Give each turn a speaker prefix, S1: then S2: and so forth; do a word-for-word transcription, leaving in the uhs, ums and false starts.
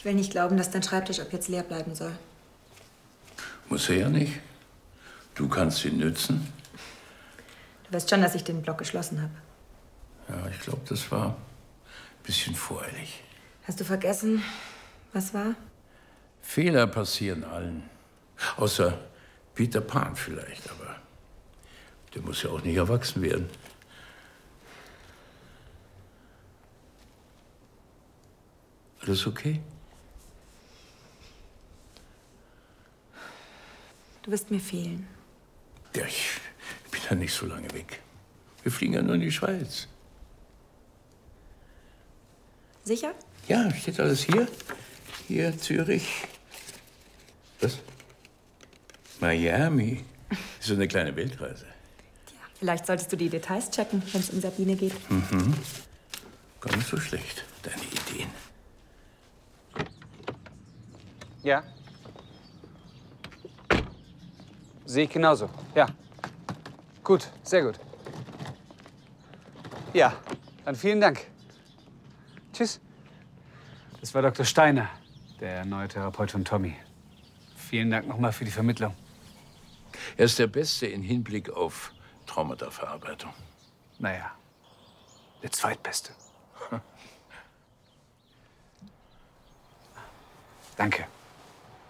S1: Ich will nicht glauben, dass dein Schreibtisch ab jetzt leer bleiben soll.
S2: Muss er ja nicht. Du kannst ihn nützen.
S1: Du weißt schon, dass ich den Blog geschlossen habe.
S2: Ja, ich glaube, das war ein bisschen voreilig.
S1: Hast du vergessen, was war?
S2: Fehler passieren allen. Außer Peter Pan vielleicht, aber der muss ja auch nicht erwachsen werden. Alles okay?
S1: Du wirst mir fehlen.
S2: Ja, ich bin ja nicht so lange weg. Wir fliegen ja nur in die Schweiz.
S1: Sicher?
S2: Ja, steht alles hier. Hier, Zürich. Was? Miami. So eine kleine Weltreise.
S1: Ja, vielleicht solltest du die Details checken, wenn es um Sabine geht.
S2: Mhm. Gar nicht so schlecht, deine Ideen.
S3: Ja. Sehe ich genauso. Ja. Gut, sehr gut. Ja, dann vielen Dank. Tschüss. Das war Doktor Steiner, der neue Therapeut von Tommy. Vielen Dank nochmal für die Vermittlung.
S2: Er ist der Beste in Hinblick auf Traumata-Verarbeitung.
S3: Naja, der Zweitbeste. Danke.